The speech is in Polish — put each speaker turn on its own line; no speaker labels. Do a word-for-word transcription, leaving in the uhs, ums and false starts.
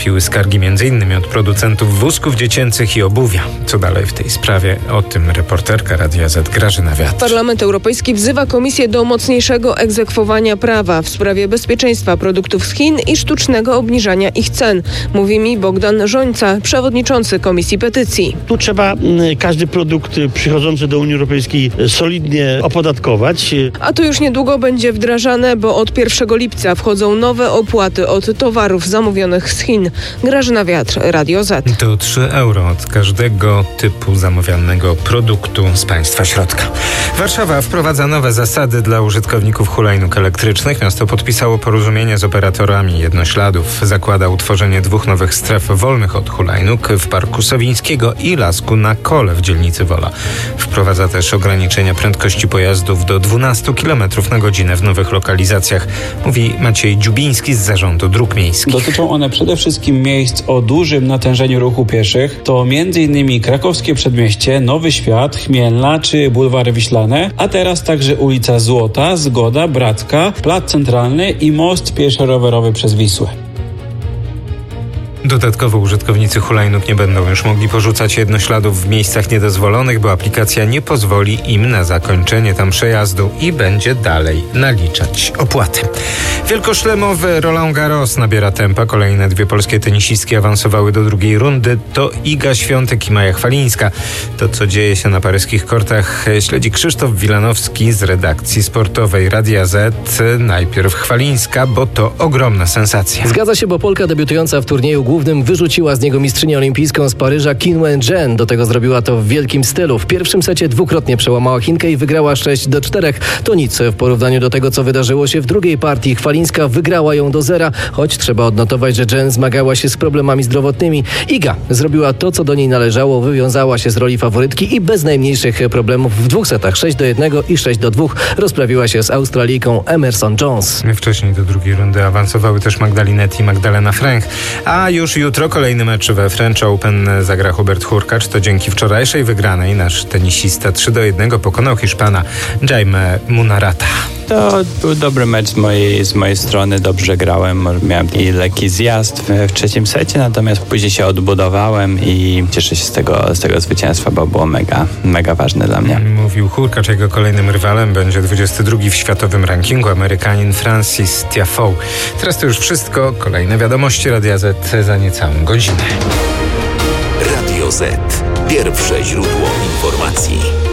Piły skargi między innymi od producentów wózków dziecięcych i obuwia. Co dalej w tej sprawie? O tym reporterka Radia Z Grażyna Wiatr.
Parlament Europejski wzywa Komisję do mocniejszego egzekwowania prawa w sprawie bezpieczeństwa produktów z Chin i sztucznego obniżania ich cen. Mówi mi Bogdan Żońca, przewodniczący Komisji Petycji.
Tu trzeba każdy produkt przychodzący do Unii Europejskiej solidnie opodatkować.
A to już niedługo będzie wdrażane, bo od pierwszego lipca wchodzą nowe opłaty od towarów zamówionych z Chin. Grażyna Wiatr, Radio Z.
To trzy euro od każdego typu zamawianego produktu z państwa środka. Warszawa wprowadza nowe zasady dla użytkowników hulajnóg elektrycznych. Miasto podpisało porozumienie z operatorami jednośladów. Zakłada utworzenie dwóch nowych stref wolnych od hulajnóg w Parku Sowińskiego i Lasku na Kole w dzielnicy Wola. Wprowadza też ograniczenia prędkości pojazdów do dwanaście kilometrów na godzinę w nowych lokalizacjach, mówi Maciej Dziubiński z Zarządu Dróg Miejskich.
Dotyczą one przede wszystkim miejsc o dużym natężeniu ruchu pieszych. To między innymi Krakowskie Przedmieście, Nowy Świat, Chmielna czy Bulwary Wiślane, a teraz także ulica Złota, Zgoda, Bracka, Plac Centralny i most pieszo-rowerowy przez Wisłę.
Dodatkowo użytkownicy hulajnóg nie będą już mogli porzucać jednośladów w miejscach niedozwolonych, bo aplikacja nie pozwoli im na zakończenie tam przejazdu i będzie dalej naliczać opłaty. Wielkoszlemowy Roland Garros nabiera tempa. Kolejne dwie polskie tenisistki awansowały do drugiej rundy. To Iga Świątek i Maja Chwalińska. To, co dzieje się na paryskich kortach, śledzi Krzysztof Wilanowski z redakcji sportowej Radia Z. Najpierw Chwalińska, bo to ogromna sensacja.
Zgadza się, bo Polka debiutująca w turnieju głównym wyrzuciła z niego mistrzynię olimpijską z Paryża Qin Wen-jen. Do tego zrobiła to w wielkim stylu. W pierwszym secie dwukrotnie przełamała Chinkę i wygrała sześć do czterech. To nic w porównaniu do tego, co wydarzyło się w drugiej partii. Chwalińska wygrała ją do zera, choć trzeba odnotować, że Jen zmagała się z problemami zdrowotnymi. Iga zrobiła to, co do niej należało, wywiązała się z roli faworytki i bez najmniejszych problemów w dwóch setach sześć do jednego i sześć do dwóch rozprawiła się z Australijką Emerson Jones.
Wcześniej do drugiej rundy awansowały też Magdalinetti i Magdalena Fręch, a już jutro kolejny mecz we French Open zagra Hubert Hurkacz. To dzięki wczorajszej wygranej nasz tenisista trzy do jednego pokonał Hiszpana Jaime Munarata.
To był dobry mecz z mojej, z mojej strony, dobrze grałem, miałem i lekki zjazd w, w trzecim secie, natomiast później się odbudowałem i cieszę się z tego, z tego zwycięstwa, bo było mega, mega ważne dla mnie.
Mówił Hurkacz, jego kolejnym rywalem będzie dwudziesty drugi w światowym rankingu Amerykanin Francis Tiafoe. Teraz to już wszystko, kolejne wiadomości Radia Z za niecałą godzinę.
Radio Z. Pierwsze źródło informacji.